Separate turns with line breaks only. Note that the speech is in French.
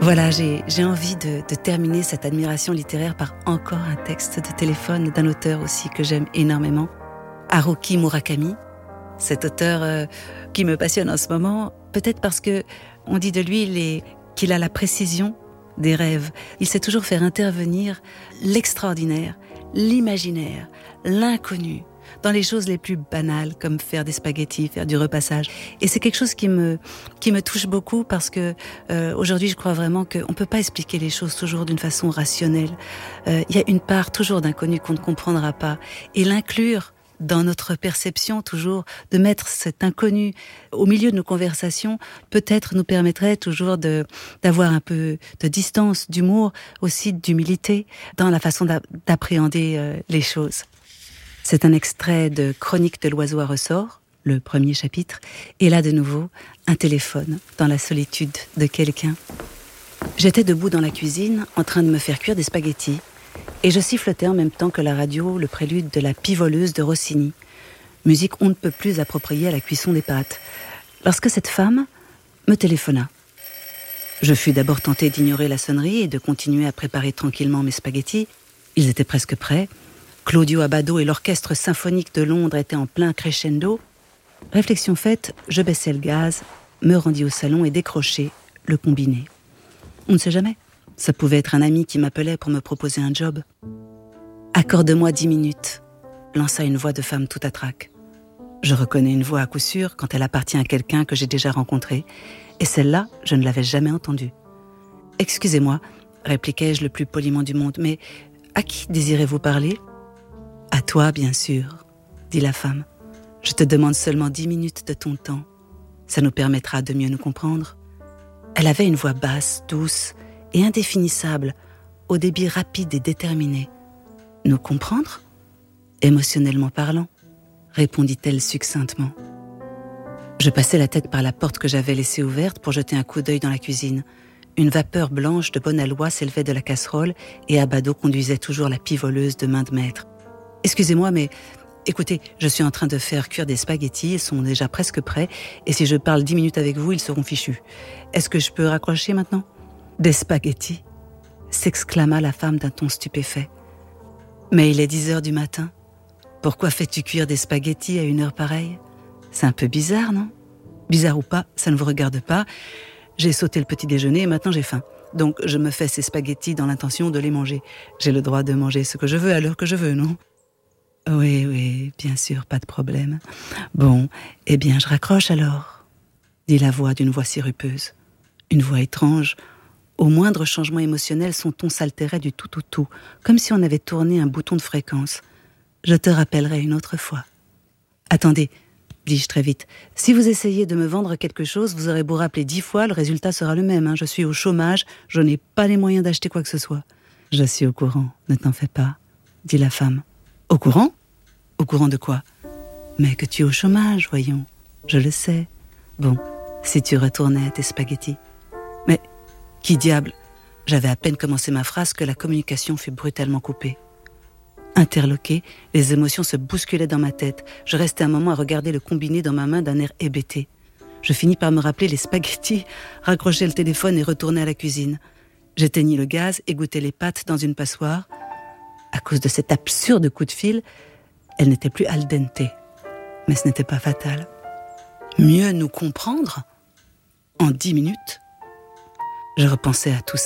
Voilà, j'ai envie de terminer cette admiration littéraire par encore un texte de téléphone d'un auteur aussi que j'aime énormément, Haruki Murakami. Cet auteur qui me passionne en ce moment, peut-être parce que on dit de lui qu'il a la précision des rêves. Il sait toujours faire intervenir l'extraordinaire, l'imaginaire, l'inconnu, dans les choses les plus banales, comme faire des spaghettis, faire du repassage. Et c'est quelque chose qui me touche beaucoup parce que aujourd'hui, je crois vraiment qu'on ne peut pas expliquer les choses toujours d'une façon rationnelle. Il y a une part toujours d'inconnu qu'on ne comprendra pas. Et l'inclure dans notre perception toujours, de mettre cet inconnu au milieu de nos conversations, peut-être nous permettrait toujours d'avoir un peu de distance, d'humour, aussi d'humilité dans la façon d'appréhender les choses. C'est un extrait de Chronique de l'oiseau à ressort, le premier chapitre, et là de nouveau, un téléphone dans la solitude de quelqu'un. J'étais debout dans la cuisine, en train de me faire cuire des spaghettis, et je sifflotais en même temps que la radio le prélude de La Pivoleuse de Rossini, musique on ne peut plus appropriée à la cuisson des pâtes, lorsque cette femme me téléphona. Je fus d'abord tentée d'ignorer la sonnerie et de continuer à préparer tranquillement mes spaghettis. Ils étaient presque prêts. Claudio Abbado et l'orchestre symphonique de Londres étaient en plein crescendo. Réflexion faite, je baissai le gaz, me rendis au salon et décrochai le combiné. On ne sait jamais. Ça pouvait être un ami qui m'appelait pour me proposer un job. « Accorde-moi 10 minutes », lança une voix de femme tout à trac. Je reconnais une voix à coup sûr quand elle appartient à quelqu'un que j'ai déjà rencontré, et celle-là, je ne l'avais jamais entendue. « Excusez-moi », répliquai-je le plus poliment du monde, « mais à qui désirez-vous parler ?»« À toi, bien sûr, » dit la femme. « Je te demande seulement 10 minutes de ton temps. Ça nous permettra de mieux nous comprendre. » Elle avait une voix basse, douce et indéfinissable, au débit rapide et déterminé. « Nous comprendre ? Émotionnellement parlant, » répondit-elle succinctement. Je passai la tête par la porte que j'avais laissée ouverte pour jeter un coup d'œil dans la cuisine. Une vapeur blanche de bonne aloi s'élevait de la casserole et Abbado conduisait toujours la pivoleuse de main de maître. « Excusez-moi, mais écoutez, je suis en train de faire cuire des spaghettis, ils sont déjà presque prêts, et si je parle 10 minutes avec vous, ils seront fichus. Est-ce que je peux raccrocher maintenant ?»« Des spaghettis ?» s'exclama la femme d'un ton stupéfait. « Mais il est 10 heures du matin. Pourquoi fais-tu cuire des spaghettis à une heure pareille ? C'est un peu bizarre, non ? Bizarre ou pas, ça ne vous regarde pas. J'ai sauté le petit déjeuner et maintenant j'ai faim. Donc je me fais ces spaghettis dans l'intention de les manger. J'ai le droit de manger ce que je veux à l'heure que je veux, non ? Oui, bien sûr, pas de problème. Bon, eh bien, je raccroche alors, dit la voix d'une voix sirupeuse. Une voix étrange. Au moindre changement émotionnel, son ton s'altérait du tout au tout, comme si on avait tourné un bouton de fréquence. Je te rappellerai une autre fois. Attendez, dis-je très vite. Si vous essayez de me vendre quelque chose, vous aurez beau rappeler 10 fois, le résultat sera le même. Je suis au chômage, je n'ai pas les moyens d'acheter quoi que ce soit. Je suis au courant, ne t'en fais pas, dit la femme. Au courant ? Au courant de quoi ? Mais que tu es au chômage, voyons. Je le sais. Bon, si tu retournais à tes spaghettis. Mais, qui diable ? J'avais à peine commencé ma phrase que la communication fut brutalement coupée. Interloquée, les émotions se bousculaient dans ma tête. Je restais un moment à regarder le combiné dans ma main d'un air hébété. Je finis par me rappeler les spaghettis, raccrocher le téléphone et retourner à la cuisine. J'éteignis le gaz, égouttai les pâtes dans une passoire. À cause de cet absurde coup de fil, elle n'était plus al dente. Mais ce n'était pas fatal. Mieux nous comprendre ? En 10 minutes ? Je repensais à tout ça.